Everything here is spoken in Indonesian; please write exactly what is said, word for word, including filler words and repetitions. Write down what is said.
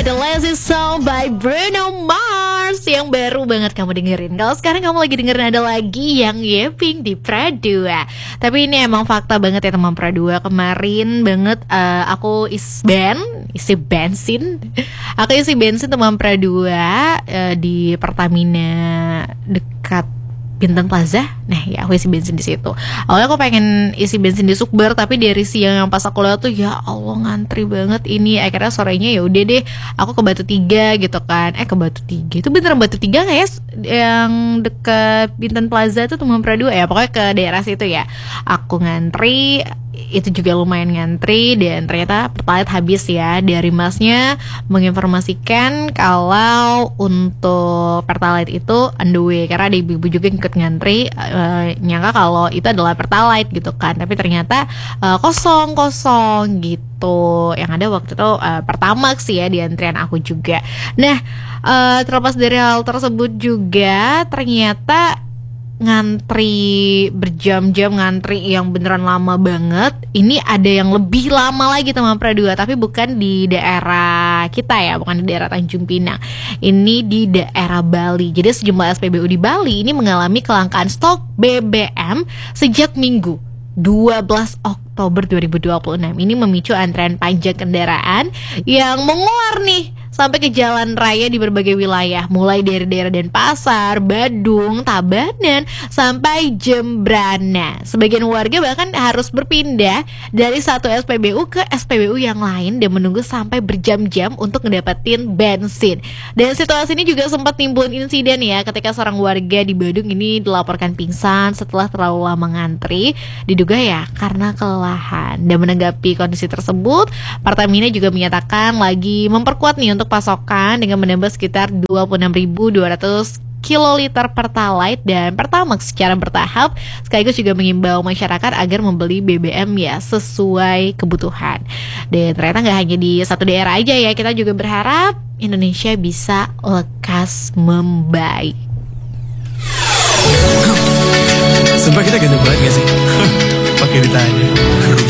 The Lazy Song by Bruno Mars yang baru banget kamu dengerin. Kalau sekarang kamu lagi dengerin ada lagi yang Yeping di Pradua. Tapi ini emang fakta banget ya teman Pradua. Kemarin banget uh, aku is ben, isi bensin. Aku isi bensin teman Pradua uh, di Pertamina dekat Bintang Plaza. Nah ya aku isi bensin di situ. Awalnya aku pengen isi bensin di Sukber, tapi dari siang yang pas aku lihat tuh ya Allah ngantri banget ini. Akhirnya sorenya ya udah deh aku ke Batu Tiga gitu kan. Eh ke Batu Tiga itu beneran Batu Tiga nggak ya yang dekat Bintang Plaza tuh teman Pradua ya, pokoknya ke daerah situ ya. Aku ngantri, itu juga lumayan ngantri dan ternyata Pertalite habis ya. Dari masnya menginformasikan kalau untuk Pertalite itu on the way, karena ada ibu-ibu juga yang ikut ngantri, uh, nyangka kalau itu adalah Pertalite gitu kan, tapi ternyata uh, kosong kosong gitu. Yang ada waktu itu uh, Pertamax sih ya di antrian aku juga. Nah uh, terlepas dari hal tersebut juga ternyata ngantri berjam-jam, ngantri yang beneran lama banget. Ini ada yang lebih lama lagi teman Pradua, tapi bukan di daerah kita ya, bukan di daerah Tanjung Pinang. Ini di daerah Bali. Jadi sejumlah S P B U di Bali ini mengalami kelangkaan stok B B M sejak Minggu dua belas Oktober dua ribu dua puluh enam. Ini memicu antrean panjang kendaraan yang mengular nih sampai ke jalan raya di berbagai wilayah, mulai dari daerah Denpasar, Badung, Tabanan, sampai Jembrana. Sebagian warga bahkan harus berpindah dari satu S P B U ke S P B U yang lain dan menunggu sampai berjam-jam untuk ngedapetin bensin. Dan situasi ini juga sempat timbulin insiden ya, ketika seorang warga di Badung ini dilaporkan pingsan setelah terlalu lama ngantri, diduga ya karena kelelahan. Dan menanggapi kondisi tersebut, Pertamina juga menyatakan lagi memperkuat nih untuk pasokan dengan menambah sekitar dua puluh enam ribu dua ratus kiloliter Pertalite dan Pertamax secara bertahap, sekaligus juga mengimbau masyarakat agar membeli B B M ya sesuai kebutuhan. Dan ternyata nggak hanya di satu daerah aja ya, kita juga berharap Indonesia bisa lekas membaik. Sumpah kita ganteng banget gak sih? Pakai ditanya.